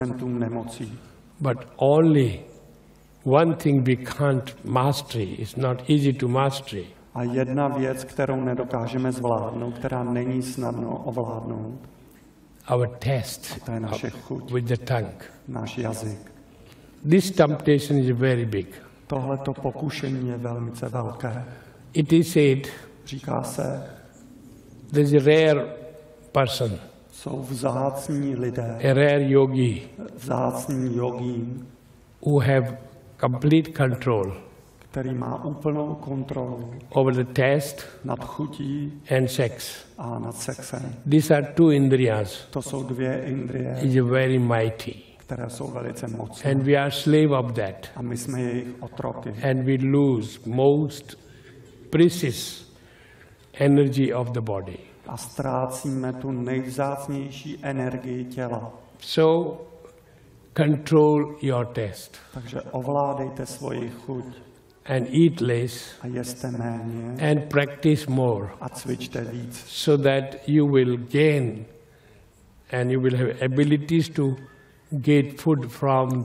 nemocí. But only one thing we can't master, it's not easy to master. A jedna věc, kterou nedokážeme zvládnout, která není snadno ovládnout, our taste to je naše chuť, with the tongue. náš jazyk. This temptation is very big. Tohleto pokušení je velmi velké. It is said, Říká se, there's a rare person, jsou vzácní lidé, a rare yogi, vzácní jogín, who have complete control který má úplnou kontrolu over the taste nad chutí and sex. a nad sexem. These are two indriyas. To jsou dvě indrie, Is very mighty. které jsou velice mocné. And we are slave of that. A my jsme jejich otroky. And we lose most precious energy of the body. A ztrácíme tu nejvzácnější energii těla. So, control your taste. Takže ovládejte svoji chuť And eat less a jeste méně and practice more, a cvičte víc, so that you will gain and you will have abilities to get food from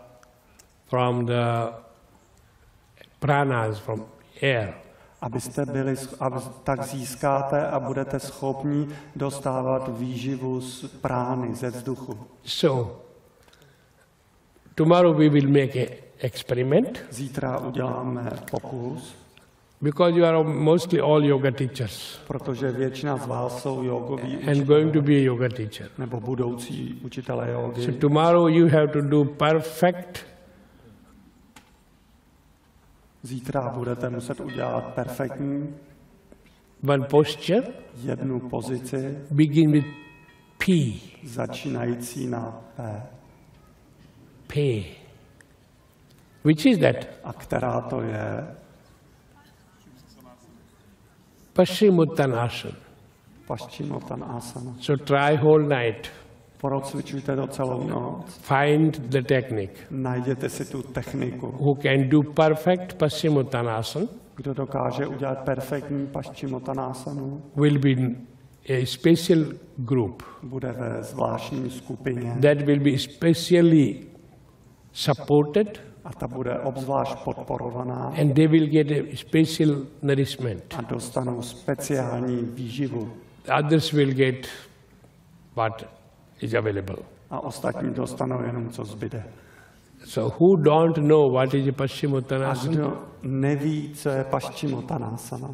the pranas, from air. abyste byli, tak získáte a budete schopni dostávat výživu z prány, ze vzduchu. So, tomorrow we will make an experiment. Zítra uděláme pokus, Because you are mostly all yoga teachers protože většina z vás jsou jogoví and going to be a yoga teacher. nebo budoucí učitelé jogy. So tomorrow you have to do perfect Zítra budete muset udělat perfektní one posture, jednu pozici, begin with P, začínající na P. P. Which is that? A která to je? Paschimottanasana. Paschimottanasana. So try whole night. Procvičujte to celou noc. Find the technique. Najděte si tu techniku. Who can do perfect Paschimottanasana Kdo dokáže udělat perfektní Paschimottanasanu, will be a special group bude ve zvláštní skupině that will be specially supported a ta bude obzvlášť podporovaná and they will get a special nourishment. a dostanou speciální výživu. Others will get what is available. A ostatní dostanou jenom, co zbyde. So who don't know what is a A Paschimottanasana? kdo neví, co je Paschimottanasana,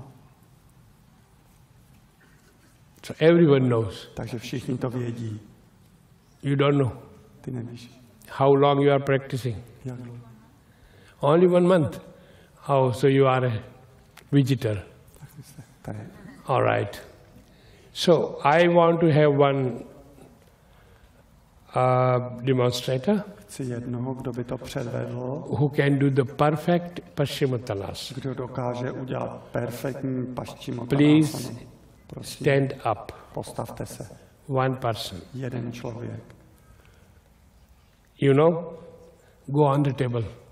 So everyone knows. takže všichni to vědí. You don't know. Ty nevíš. How long you are practicing? Jak dlouho? Only 1 month. Oh, so you are a visitor. To je. All right. So I want to have one demonstrator Chci jednoho, kdo by to předvedl, who can do the perfect Paschimottanasana. kdo dokáže udělat perfektní Please Paschimottanasanu. Prosím, stand up. postavte se. One person. Jeden člověk. You know, go on the table.